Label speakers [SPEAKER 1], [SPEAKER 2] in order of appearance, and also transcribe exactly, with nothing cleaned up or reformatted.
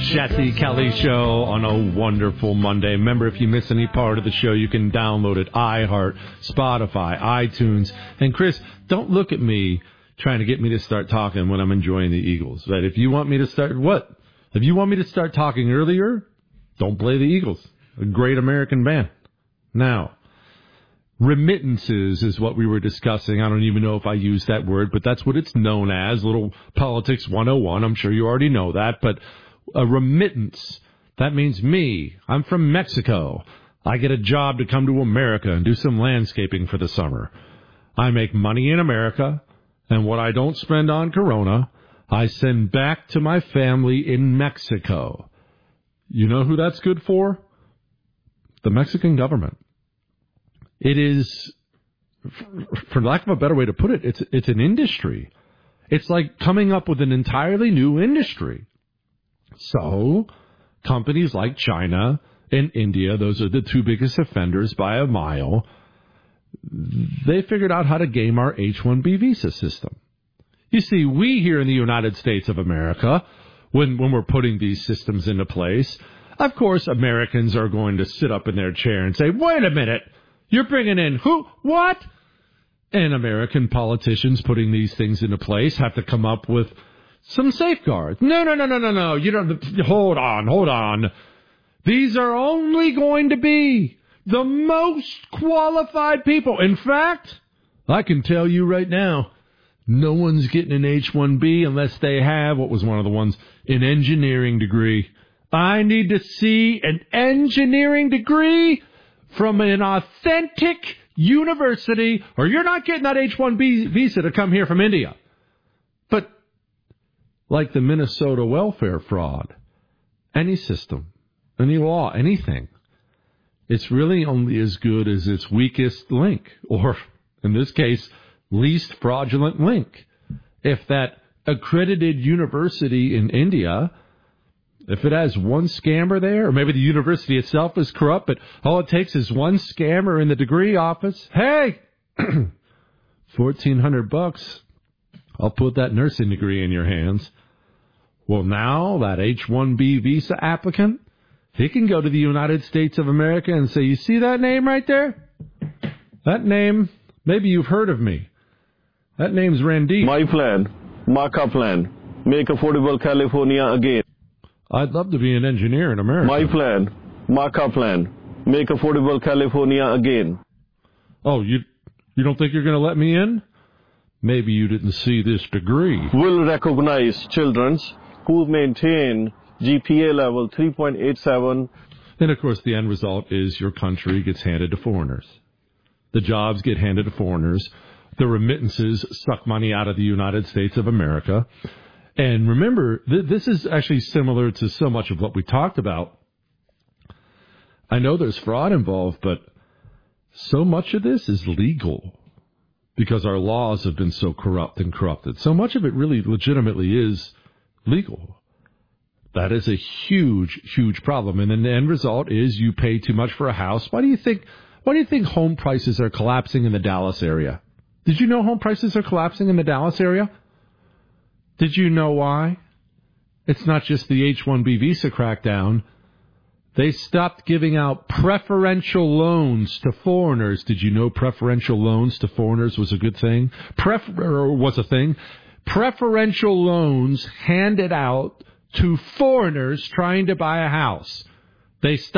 [SPEAKER 1] Jesse Kelly Show on a wonderful Monday. Remember, if you miss any part of the show, you can download it. iHeart, Spotify, iTunes. And Chris, don't look at me trying to get me to start talking when I'm enjoying the Eagles. Right? If you want me to start, what? If you want me to start talking earlier, don't play the Eagles. A great American band. Now, remittances is what we were discussing. I don't even know if I used that word, but that's what it's known as. Little Politics one oh one. I'm sure you already know that. But a remittance, that means me. I'm from Mexico. I get a job to come to America and do some landscaping for the summer. I make money in America, and what I don't spend on Corona, I send back to my family in Mexico. You know who that's good for? The Mexican government. It is, for lack of a better way to put it, it's it's an industry. It's like coming up with an entirely new industry. So, companies like China and India, those are the two biggest offenders by a mile, they figured out how to game our H one B visa system. You see, we here in the United States of America, when, when we're putting these systems into place, of course, Americans are going to sit up in their chair and say, wait a minute, you're bringing in who? What? And American politicians putting these things into place have to come up with some safeguards. No, no, no, no, no, no. You don't. Hold on, hold on. These are only going to be the most qualified people. In fact, I can tell you right now, no one's getting an H one B unless they have, what was one of the ones, an engineering degree. I need to see an engineering degree from an authentic university, or you're not getting that H one B visa to come here from India. But like the Minnesota welfare fraud, any system, any law, anything, it's really only as good as its weakest link, or in this case, least fraudulent link. If that accredited university in India, if it has one scammer there, or maybe the university itself is corrupt, but all it takes is one scammer in the degree office. Hey, fourteen hundred bucks. I'll put that nursing degree in your hands. Well, now that H one B visa applicant, he can go to the United States of America and say, you see that name right there? That name, maybe you've heard of me. That name's Randy.
[SPEAKER 2] My plan, Marka plan, make affordable California again.
[SPEAKER 1] I'd love to be an engineer in America.
[SPEAKER 2] My plan, Marka plan, make affordable California again.
[SPEAKER 1] Oh, you you don't think you're going to let me in? Maybe you didn't see this degree.
[SPEAKER 2] Will recognize children who maintain G P A level three point eight seven.
[SPEAKER 1] And, of course, the end result is your country gets handed to foreigners. The jobs get handed to foreigners. The remittances suck money out of the United States of America. And remember, th- this is actually similar to so much of what we talked about. I know there's fraud involved, but so much of this is legal because our laws have been so corrupt and corrupted. So much of it really legitimately is legal. That is a huge, huge problem. And then the end result is you pay too much for a house. Why do you think, why do you think home prices are collapsing in the Dallas area? Did you know home prices are collapsing in the Dallas area? Did you know why? It's not just the H one B visa crackdown. They stopped giving out preferential loans to foreigners. Did you know preferential loans to foreigners was a good thing? Prefer- was a thing. Preferential loans handed out to foreigners trying to buy a house. They stopped